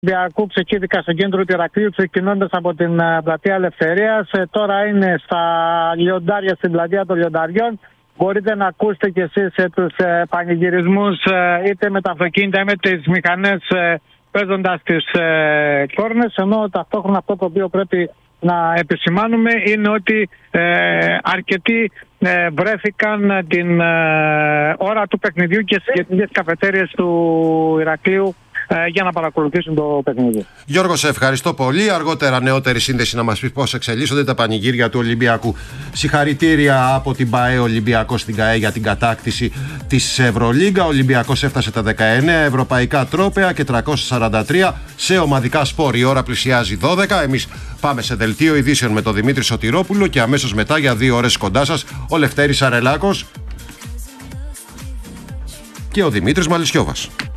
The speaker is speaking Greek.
Ολυμπιακού ψεκίδικα στο κέντρο του Ηρακλείου, ξεκινώντας από την πλατεία Ελευθερίας. Τώρα είναι στα λιοντάρια, στην πλατεία των Λιονταριών. Μπορείτε να ακούσετε κι εσείς τους πανηγυρισμούς είτε με τα αυτοκίνητα είτε με τις μηχανές παίζοντας τις κόρνες. Ενώ ταυτόχρονα αυτό το οποίο πρέπει να επισημάνουμε είναι ότι αρκετοί βρέθηκαν την ώρα του παιχνιδιού και στις γειτονικές καφετέριες του Ηρακλείου για να παρακολουθήσουν το παιχνίδι. Γιώργο, σε ευχαριστώ πολύ. Αργότερα νεότερη σύνδεση να μας πει πώς εξελίσσονται τα πανηγύρια του Ολυμπιακού. Συγχαρητήρια από την ΠΑΕ Ολυμπιακό στην ΚΑΕ για την κατάκτηση της Ευρωλίγκα. Ο Ολυμπιακός έφτασε τα 19 ευρωπαϊκά τρόπαια και 343 σε ομαδικά σπορ. Η ώρα πλησιάζει 12. Εμείς πάμε σε δελτίο ειδήσεων με τον Δημήτρη Σωτηρόπουλο και αμέσως μετά για 2 ώρες κοντά σας ο Λευτέρης Αρελάκος και ο Δημήτρης Μαλισιώβας.